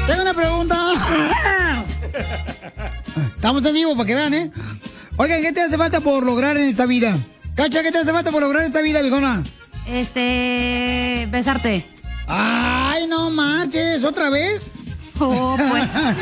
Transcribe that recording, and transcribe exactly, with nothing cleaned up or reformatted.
Tengo una pregunta. Estamos en vivo para que vean, ¿eh? Oigan, ¿qué te hace falta por lograr en esta vida? Cacha, ¿qué te hace falta por lograr en esta vida, viejona? Este... besarte. Ay, no manches, ¿otra vez? Oh, pues.